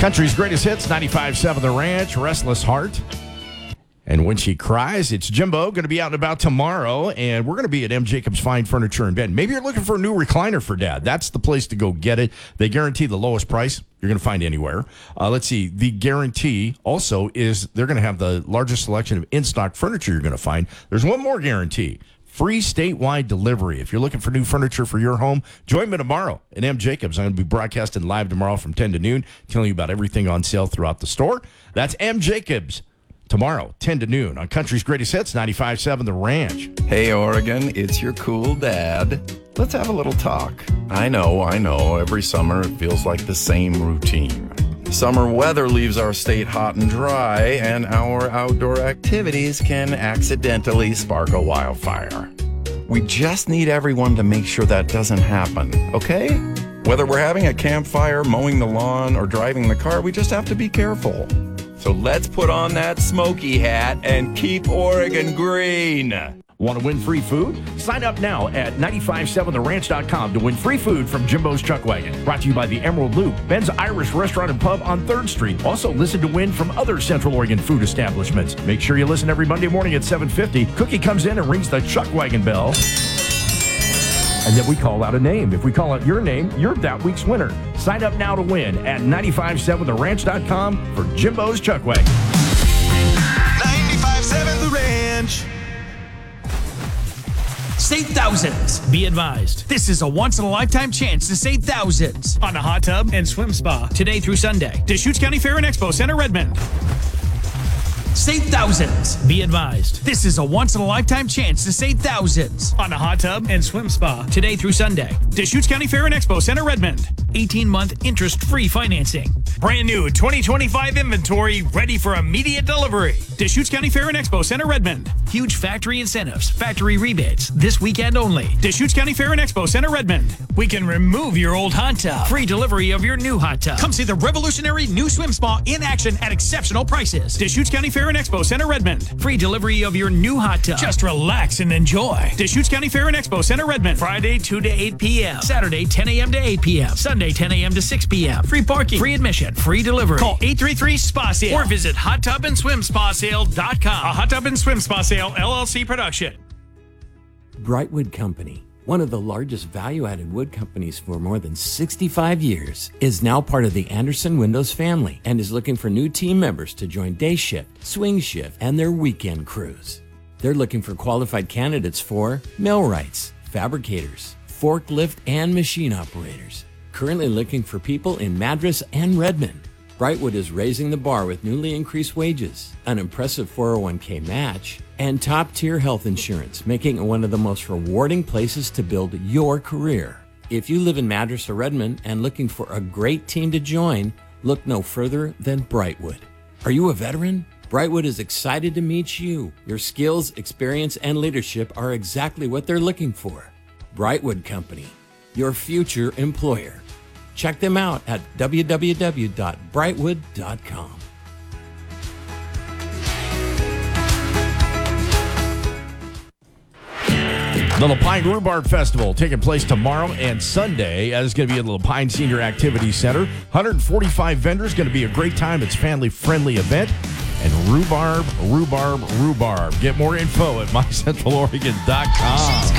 Country's greatest hits, 95.7 The Ranch, Restless Heart. And When She Cries, it's Jimbo, going to be out and about tomorrow, and we're going to be at M. Jacobs Fine Furniture and Bed. Maybe you're looking for a new recliner for Dad. That's the place to go get it. They guarantee the lowest price you're going to find anywhere. Let's see. The guarantee also is they're going to have the largest selection of in-stock furniture you're going to find. There's one more guarantee. Free statewide delivery. If you're looking for new furniture for your home, join me tomorrow at M. Jacobs. I'm going to be broadcasting live tomorrow from 10 to noon, telling you about everything on sale throughout the store. That's M. Jacobs. Tomorrow, 10 to noon on Country's Greatest Hits, 95.7 The Ranch. Hey, Oregon, it's your cool dad. Let's have a little talk. I know. Every summer it feels like the same routine. Summer weather leaves our state hot and dry, and our outdoor activities can accidentally spark a wildfire. We just need everyone to make sure that doesn't happen, okay? Whether we're having a campfire, mowing the lawn, or driving the car, we just have to be careful. So let's put on that smoky hat and keep Oregon green. Want to win free food? Sign up now at 957theranch.com to win free food from Jimbo's Chuck Wagon. Brought to you by the Emerald Loop, Ben's Irish Restaurant and Pub on 3rd Street. Also listen to win from other Central Oregon food establishments. Make sure you listen every Monday morning at 7:50. Cookie comes in and rings the Chuck Wagon bell. And then we call out a name. If we call out your name, you're that week's winner. Sign up now to win at 957theranch.com for Jimbo's Chuck Wagon. 95.7 The Ranch. Save thousands. Be advised, this is a once-in-a-lifetime chance to save thousands on a hot tub and swim spa today through Sunday. Deschutes County Fair and Expo Center, Redmond. Save thousands. Be advised, this is a once-in-a-lifetime chance to save thousands on a hot tub and swim spa today through Sunday. Deschutes County Fair and Expo Center, Redmond. 18-month interest-free financing. Brand new 2025 inventory ready for immediate delivery. Deschutes County Fair and Expo Center, Redmond. Huge factory incentives, factory rebates, this weekend only. Deschutes County Fair and Expo Center, Redmond. We can remove your old hot tub. Free delivery of your new hot tub. Come see the revolutionary new swim spa in action at exceptional prices. Deschutes County Fair and Expo Center, Redmond. Free delivery of your new hot tub. Just relax and enjoy. Deschutes County Fair and Expo Center, Redmond. Friday, 2 to 8 p.m. Saturday, 10 a.m. to 8 p.m. Sunday, 10 a.m. to 6 p.m. Free parking, free admission, free delivery. Call 833-SPA-SALE or visit hottubandSwimSpaSale.com. A Hot Tub and Swim Spa Sale, LLC production. Brightwood Company, one of the largest value-added wood companies for more than 65 years, is now part of the Anderson Windows family and is looking for new team members to join day shift, swing shift, and their weekend crews. They're looking for qualified candidates for millwrights, fabricators, forklift, and machine operators. Currently looking for people in Madras and Redmond. Brightwood is raising the bar with newly increased wages, an impressive 401k match, and top-tier health insurance, making it one of the most rewarding places to build your career. If you live in Madras or Redmond and looking for a great team to join, look no further than Brightwood. Are you a veteran? Brightwood is excited to meet you. Your skills, experience, and leadership are exactly what they're looking for. Brightwood Company, your future employer. Check them out at www.brightwood.com. The LaPine Rhubarb Festival taking place tomorrow and Sunday. It's going to be at the LaPine Senior Activity Center. 145 vendors. Going to be a great time. It's a family-friendly event. And rhubarb. Get more info at mycentraloregon.com.